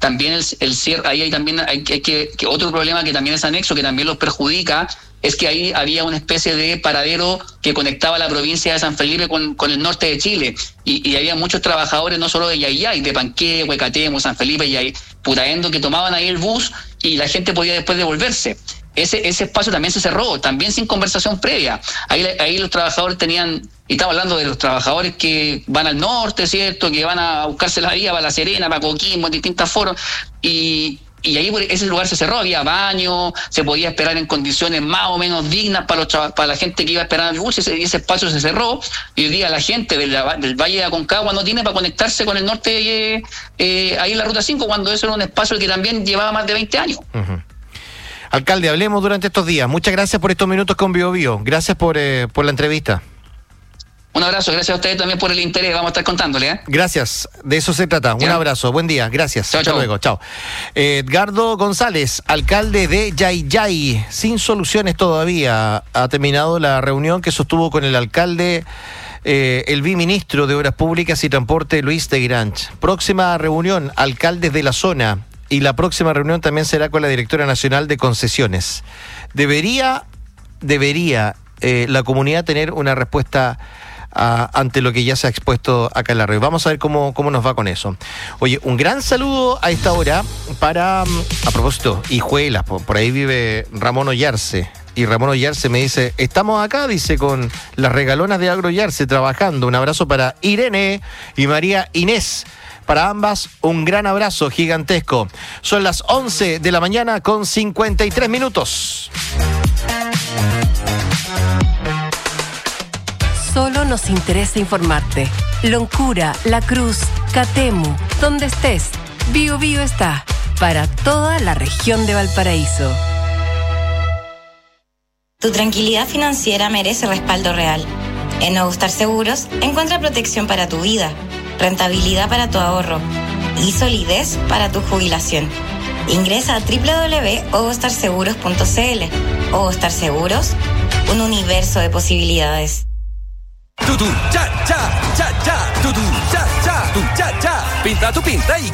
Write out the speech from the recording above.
también el cierre, ahí hay también hay que otro problema que también es anexo, que también los perjudica, es que ahí había una especie de paradero que conectaba la provincia de San Felipe con el norte de Chile, y había muchos trabajadores, no solo de Yayay, de Panquehue, Huecatemo, San Felipe y Putaendo, que tomaban ahí el bus y la gente podía después devolverse. Ese espacio también se cerró, también sin conversación previa. Ahí los trabajadores tenían, y estamos hablando de los trabajadores que van al norte, ¿cierto?, que van a buscarse la vida para La Serena, para Coquimbo, en distintas foros, y ahí ese lugar se cerró, había baño, se podía esperar en condiciones más o menos dignas para la gente que iba a esperar el bus, ese espacio se cerró, y hoy día la gente del Valle de Aconcagua no tiene para conectarse con el norte, ahí en la Ruta 5, cuando eso era un espacio que también llevaba más de 20 años. Uh-huh. Alcalde, hablemos durante estos días. Muchas gracias por estos minutos con Bio Bio. Gracias por la entrevista. Un abrazo, gracias a ustedes también por el interés, vamos a estar contándole, ¿eh? Gracias, de eso se trata. ¿Ya? Un abrazo, buen día, gracias. Chao, hasta chao. Luego, chao. Edgardo González, alcalde de Yayay, sin soluciones todavía. Ha terminado la reunión que sostuvo con el alcalde, el viceministro de Obras Públicas y Transporte, Luis de Granch. Próxima reunión, alcaldes de la zona. Y la próxima reunión también será con la directora nacional de concesiones. Debería la comunidad tener una respuesta ante lo que ya se ha expuesto acá en la red. Vamos a ver cómo nos va con eso. Oye, un gran saludo a esta hora para, a propósito, Hijuelas, por ahí vive Ramón Ollarse. Y Ramón Ollarse me dice, estamos acá, dice, con las regalonas de Agro Ollarse trabajando. Un abrazo para Irene y María Inés. Para ambas, un gran abrazo gigantesco. Son las 11 de la mañana con 53 minutos. Solo nos interesa informarte. Loncura, La Cruz, Catemu, donde estés, Bio Bio está para toda la región de Valparaíso. Tu tranquilidad financiera merece respaldo real. En Nuevo Star Seguros encuentra protección para tu vida, rentabilidad para tu ahorro y solidez para tu jubilación. Ingresa a www.ovostarseguros.cl. Ovostar Seguros, un universo de posibilidades. Tutu, cha, cha, cha, cha, tutu, cha, cha, tu, cha, cha. Pinta tu pinta y